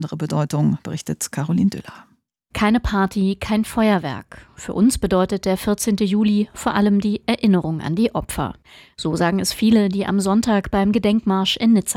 besondere Bedeutung, berichtet Caroline Düller. Keine Party, kein Feuerwerk. Für uns bedeutet der 14. Juli vor allem die Erinnerung an die Opfer. So sagen es viele, die am Sonntag beim Gedenkmarsch in Nizza